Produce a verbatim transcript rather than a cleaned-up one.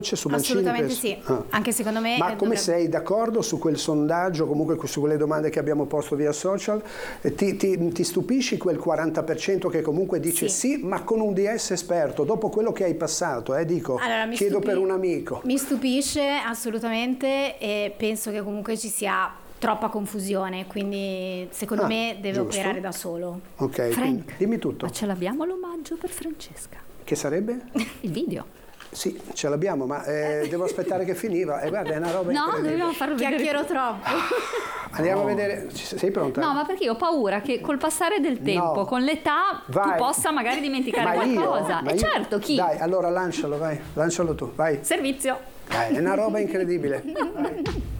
Su Mancini, Assolutamente penso. sì, Ah. anche secondo me. Ma come dovrebbe... sei d'accordo su quel sondaggio, comunque su quelle domande che abbiamo posto via social? Ti, ti, ti stupisci quel quaranta per cento che comunque dice sì. sì, ma con un D S esperto, dopo quello che hai passato, eh, dico, allora, mi chiedo stupi... per un amico. Mi stupisce assolutamente e penso che comunque ci sia troppa confusione, quindi secondo ah, me deve giusto. operare da solo. Ok, Frank, dimmi tutto. ma ce l'abbiamo l'omaggio per Francesca? Che sarebbe? Il video. Sì, ce l'abbiamo, ma eh, devo aspettare che finiva. E eh, guarda, è una roba No, incredibile. dobbiamo farlo vedere. Chiacchiero troppo. Andiamo no. a vedere. Sei pronta? No, ma perché io ho paura che col passare del tempo, no. con l'età, vai. tu possa magari dimenticare ma qualcosa. Io, ma e io... certo, chi? Dai, allora lancialo, vai. Lancialo tu, vai. Servizio. Dai, è una roba incredibile. Vai.